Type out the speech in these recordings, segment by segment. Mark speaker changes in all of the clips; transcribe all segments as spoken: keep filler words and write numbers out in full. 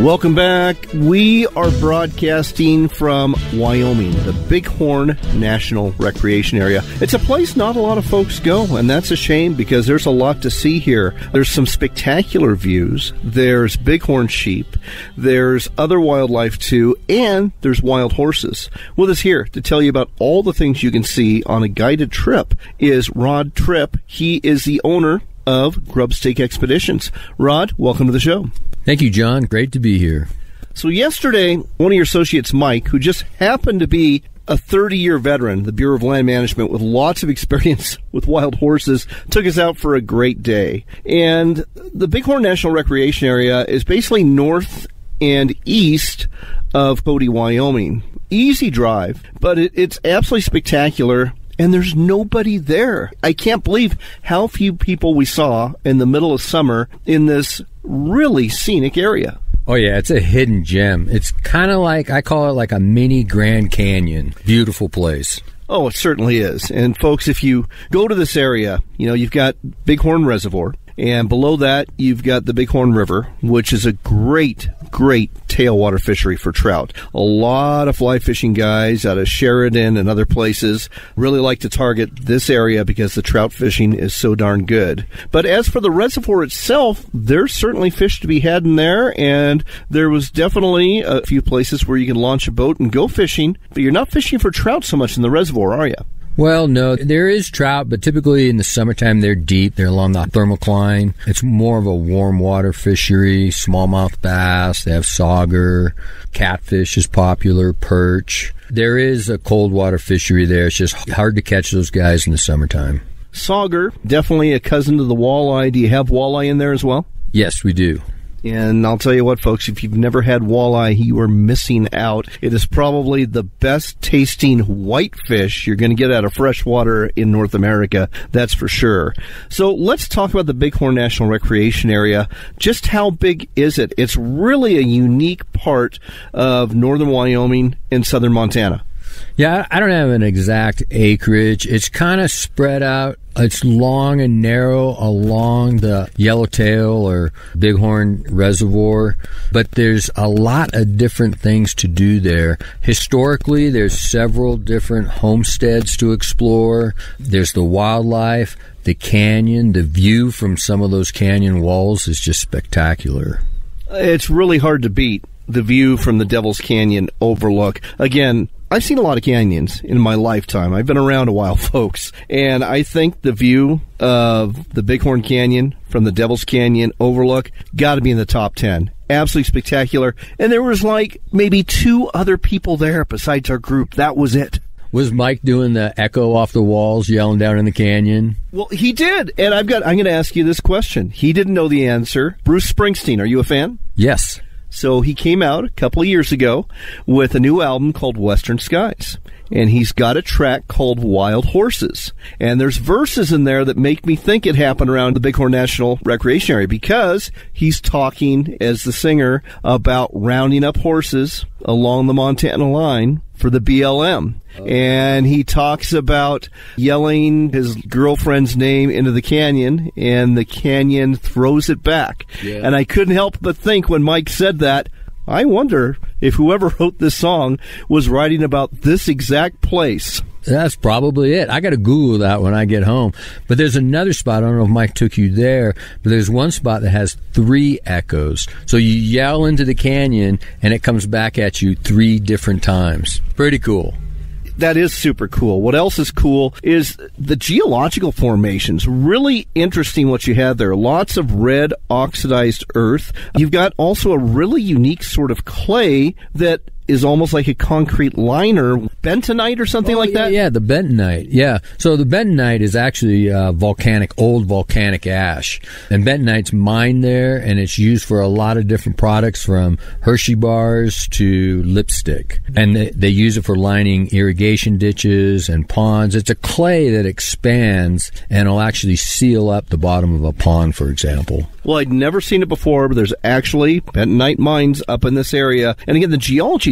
Speaker 1: Welcome back. We are broadcasting from Wyoming, the Bighorn National Recreation Area. It's a place not a lot of folks go, and that's a shame because there's a lot to see here. There's some spectacular views. There's bighorn sheep. There's other wildlife, too, and there's wild horses. With us here to tell you about all the things you can see on a guided trip is Rod Tripp. He is the owner of Grubstake Expeditions. Rod, welcome to the show.
Speaker 2: Thank you, John. Great to be here.
Speaker 1: So yesterday, one of your associates, Mike, who just happened to be a thirty-year veteran, the Bureau of Land Management, with lots of experience with wild horses, took us out for a great day. And the Bighorn National Recreation Area is basically north and east of Cody, Wyoming. Easy drive, but it, it's absolutely spectacular. And there's nobody there. I can't believe how few people we saw in the middle of summer in this really scenic area.
Speaker 2: Oh, yeah, it's a hidden gem. It's kind of like, I call it like a mini Grand Canyon. Beautiful place.
Speaker 1: Oh, it certainly is. And folks, if you go to this area, you know, you've got Bighorn Reservoir. And below that, you've got the Bighorn River, which is a great, great tailwater fishery for trout. A lot of fly fishing guys out of Sheridan and other places really like to target this area because the trout fishing is so darn good. But as for the reservoir itself, there's certainly fish to be had in there, and there was definitely a few places where you can launch a boat and go fishing, but you're not fishing for trout so much in the reservoir, are you?
Speaker 2: Well, no, there is trout, but typically in the summertime they're deep. They're along the thermocline. It's more of a warm water fishery, smallmouth bass. They have sauger. Catfish is popular, perch. There is a cold water fishery there. It's just hard to catch those guys in the summertime.
Speaker 1: Sauger, definitely a cousin to the walleye. Do you have walleye in there as well?
Speaker 2: Yes, we do.
Speaker 1: And I'll tell you what, folks, if you've never had walleye, you are missing out. It is probably the best tasting white fish you're going to get out of freshwater in North America, that's for sure. So let's talk about the Bighorn National Recreation Area. Just how big is it? It's really a unique part of northern Wyoming and southern Montana.
Speaker 2: Yeah, I don't have an exact acreage. It's kind of spread out. It's long and narrow along the Yellowtail or Bighorn Reservoir, but there's a lot of different things to do there. Historically, there's several different homesteads to explore. There's the wildlife, the canyon. The view from some of those canyon walls is just spectacular.
Speaker 1: It's really hard to beat the view from the Devil's Canyon overlook. Again, I've seen a lot of canyons in my lifetime. I've been around a while, folks, and I think the view of the Bighorn Canyon from the Devil's Canyon overlook got to be in the top ten. Absolutely spectacular. And there was like maybe two other people there besides our group. That was it.
Speaker 2: Was Mike doing the echo off the walls, yelling down in the canyon?
Speaker 1: Well, he did, and I've got. I'm going to ask you this question. He didn't know the answer. Bruce Springsteen, are you a fan?
Speaker 2: Yes.
Speaker 1: So he came out a couple of years ago with a new album called Western Skies. And he's got a track called Wild Horses. And there's verses in there that make me think it happened around the Bighorn National Recreation Area because he's talking, as the singer, about rounding up horses along the Montana line for the B L M. Oh. And he talks about yelling his girlfriend's name into the canyon, and the canyon throws it back. Yeah. And I couldn't help but think when Mike said that, I wonder if whoever wrote this song was writing about this exact place.
Speaker 2: That's probably it. I got to Google that when I get home. But there's another spot. I don't know if Mike took you there, but there's one spot that has three echoes. So you yell into the canyon, and it comes back at you three different times. Pretty cool.
Speaker 1: That is super cool. What else is cool is the geological formations. Really interesting what you have there. Lots of red oxidized earth. You've got also a really unique sort of clay that is almost like a concrete liner, bentonite or something
Speaker 2: oh,
Speaker 1: like
Speaker 2: yeah,
Speaker 1: that?
Speaker 2: Yeah, the bentonite. Yeah. So the bentonite is actually uh, volcanic, old volcanic ash. And bentonite's mined there, and it's used for a lot of different products from Hershey bars to lipstick. And they, they use it for lining irrigation ditches and ponds. It's a clay that expands and will actually seal up the bottom of a pond, for example.
Speaker 1: Well, I'd never seen it before, but there's actually bentonite mines up in this area. And again, the geology is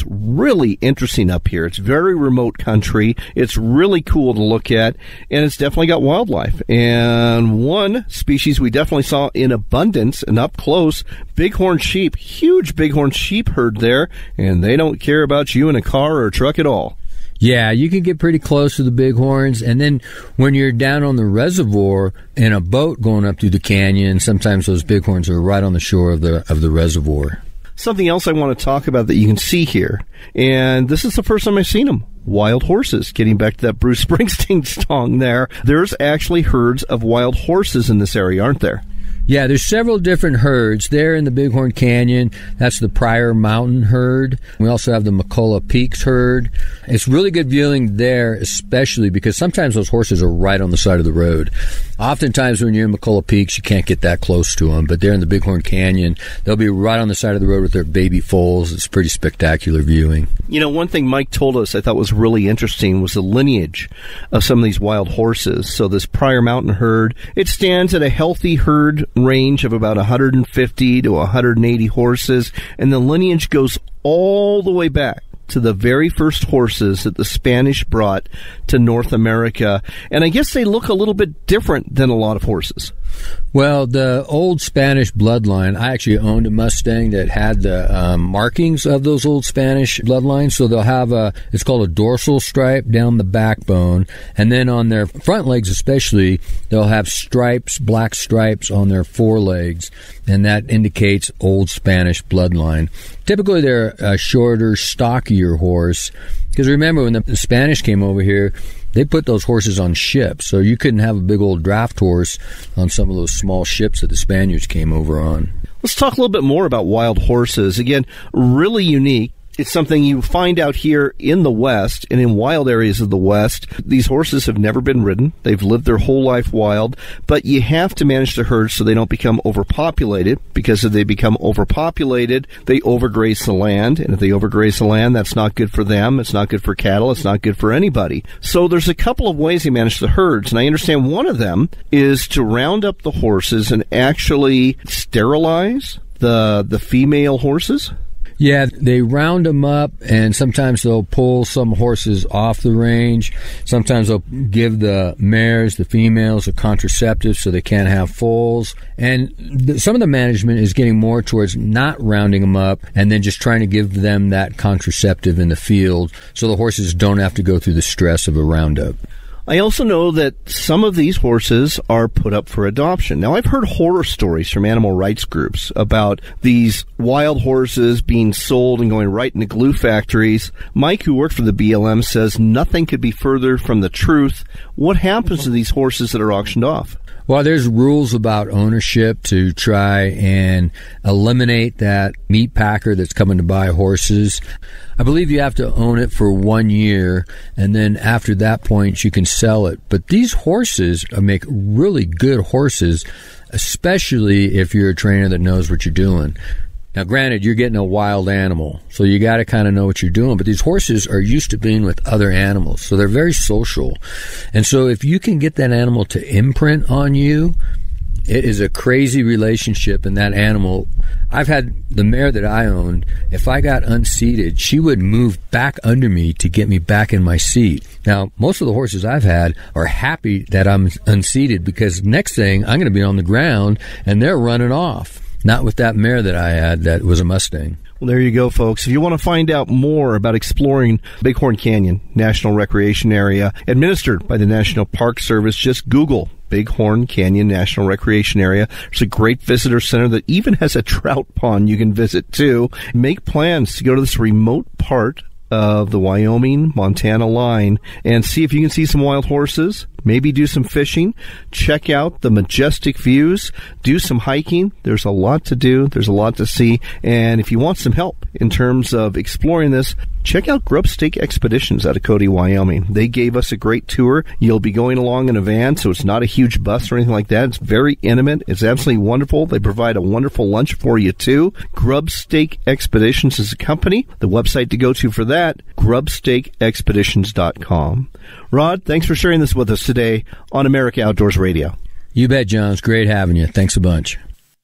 Speaker 1: is really interesting up here. It's very remote country. It's really cool to look at, and it's definitely got wildlife. And one species we definitely saw in abundance and up close, bighorn sheep. Huge bighorn sheep herd there, and they don't care about you in a car or a truck at all.
Speaker 2: Yeah, you can get pretty close to the bighorns, and then when you're down on the reservoir in a boat going up through the canyon, sometimes those bighorns are right on the shore of the of the reservoir.
Speaker 1: Something else I want to talk about that you can see here, and this is the first time I've seen them, wild horses. Getting back to that Bruce Springsteen song there, there's actually herds of wild horses in this area, aren't there?
Speaker 2: Yeah, there's several different herds. There in the Bighorn Canyon, that's the Pryor Mountain herd. We also have the McCullough Peaks herd. It's really good viewing there, especially because sometimes those horses are right on the side of the road. Oftentimes when you're in McCullough Peaks, you can't get that close to them, but there in the Bighorn Canyon, they'll be right on the side of the road with their baby foals. It's pretty spectacular viewing.
Speaker 1: You know, one thing Mike told us I thought was really interesting was the lineage of some of these wild horses. So this Pryor Mountain herd, it stands at a healthy herd range of about one hundred fifty to one hundred eighty horses, and the lineage goes all the way back to the very first horses that the Spanish brought to North America. And I guess they look a little bit different than a lot of horses.
Speaker 2: Well, the old Spanish bloodline, I actually owned a Mustang that had the um, markings of those old Spanish bloodlines. So they'll have a, it's called a dorsal stripe down the backbone. And then on their front legs especially, they'll have stripes, black stripes on their forelegs. And that indicates old Spanish bloodline. Typically they're a shorter, stockier horse. Because remember, when the Spanish came over here, they put those horses on ships, so you couldn't have a big old draft horse on some of those small ships that the Spaniards came over on.
Speaker 1: Let's talk a little bit more about wild horses. Again, really unique. It's something you find out here in the West and in wild areas of the West. These horses have never been ridden. They've lived their whole life wild, but you have to manage the herd so they don't become overpopulated, because if they become overpopulated, they overgraze the land, and if they overgraze the land, that's not good for them. It's not good for cattle. It's not good for anybody. So there's a couple of ways they manage the herds, and I understand one of them is to round up the horses and actually sterilize the the female horses.
Speaker 2: Yeah, they round them up, and sometimes they'll pull some horses off the range. Sometimes they'll give the mares, the females, a contraceptive so they can't have foals. And th- some of the management is getting more towards not rounding them up and then just trying to give them that contraceptive in the field so the horses don't have to go through the stress of a roundup.
Speaker 1: I also know that some of these horses are put up for adoption. Now, I've heard horror stories from animal rights groups about these wild horses being sold and going right into glue factories. Mike, who worked for the B L M, says nothing could be further from the truth. What happens to these horses that are auctioned off?
Speaker 2: Well, there's rules about ownership to try and eliminate that meat packer that's coming to buy horses. I believe you have to own it for one year, and then after that point, you can sell it. But these horses make really good horses, especially if you're a trainer that knows what you're doing. Now, granted, you're getting a wild animal, so you got to kind of know what you're doing. But these horses are used to being with other animals, so they're very social. And so if you can get that animal to imprint on you, it is a crazy relationship. And that animal, I've had the mare that I owned, if I got unseated, she would move back under me to get me back in my seat. Now, most of the horses I've had are happy that I'm unseated, because next thing, I'm going to be on the ground, and they're running off. Not with that mare that I had that was a Mustang.
Speaker 1: Well, there you go, folks. If you want to find out more about exploring Bighorn Canyon National Recreation Area, administered by the National Park Service, just Google Bighorn Canyon National Recreation Area. There's a great visitor center that even has a trout pond you can visit, too. Make plans to go to this remote part of the Wyoming-Montana line and see if you can see some wild horses, maybe do some fishing, check out the majestic views, do some hiking. There's a lot to do. There's a lot to see. And if you want some help in terms of exploring this, check out Grub Stake Expeditions out of Cody, Wyoming. They gave us a great tour. You'll be going along in a van, so it's not a huge bus or anything like that. It's very intimate. It's absolutely wonderful. They provide a wonderful lunch for you, too. Grub Stake Expeditions is a company. The website to go to for that, grub stake expeditions dot com. Rod, thanks for sharing this with us today on America Outdoors Radio.
Speaker 2: You bet, John. It's great having you. Thanks a bunch.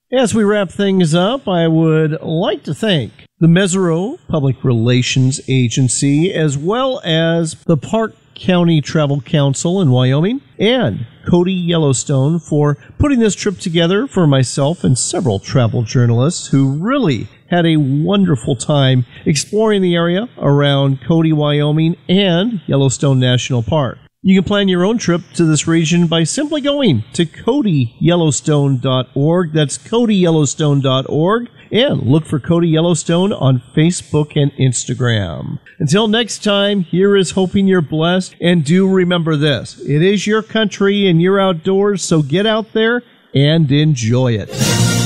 Speaker 3: As we wrap things up, I would like to thank the Mesereau Public Relations Agency, as well as the Park County Travel Council in Wyoming, and Cody Yellowstone for putting this trip together for myself and several travel journalists who really had a wonderful time exploring the area around Cody, Wyoming, and Yellowstone National Park. You can plan your own trip to this region by simply going to Cody Yellowstone dot org. That's Cody Yellowstone dot org. And look for Cody Yellowstone on Facebook and Instagram. Until next time, here is hoping you're blessed. And do remember this. It is your country and you're outdoors, so get out there and enjoy it.